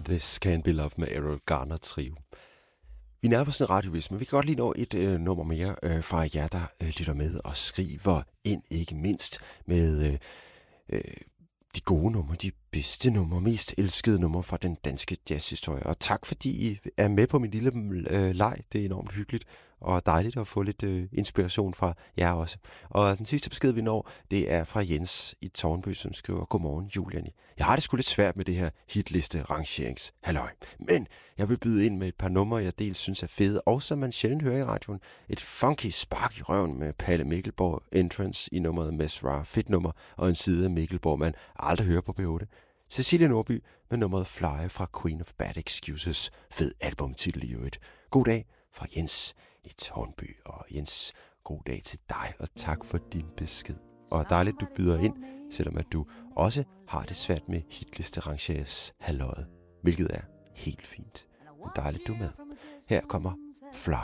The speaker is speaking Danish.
This Can Be Love med Errol Garner Trio. Vi nærmer os en radiovis, men vi kan godt lige nå et nummer mere fra jer, der lytter med og skriver ind, ikke mindst med de gode numre, de bedste numre, mest elskede numre fra den danske jazzhistorie. Og tak fordi I er med på min lille leg. Det er enormt hyggeligt og dejligt at få lidt inspiration fra jer også. Og den sidste besked, vi når, det er fra Jens i Tårnby, som skriver: Godmorgen, Julian. Jeg har det sgu lidt svært med det her hitliste-rangerings-halløj. Men jeg vil byde ind med et par numre, jeg dels synes er fede, og som man sjældent hører i radioen. Et funky spark i røven med Palle Mikkelborg Entrance i nummeret Mesra, fedt nummer, og en side af Mikkelborg, man aldrig hører på P8. Cecilie Nordby med nummeret Fly fra Queen of Bad Excuses. Fed albumtitel i øvrigt. God dag fra Jens i Tårnby. Og Jens, god dag til dig, og tak for din besked. Og dejligt, du byder ind, selvom at du også har det svært med hitliste-rangeres halløjet, hvilket er helt fint. Men dejligt, du er med. Her kommer Fly.